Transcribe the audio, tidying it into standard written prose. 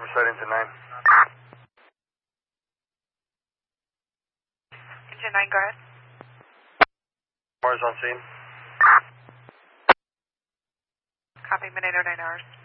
Riverside into 9. Engine 9, go ahead. Mars on scene. Copy, mid 809 hours.